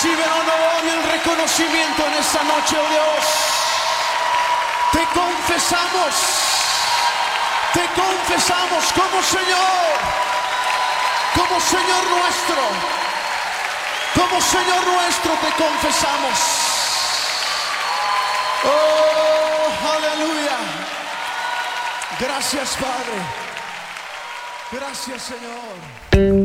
Recibe el honor y el reconocimiento en esta noche, oh Dios. Te confesamos como Señor nuestro, te confesamos. Oh, aleluya. Gracias, Padre. Gracias, Señor.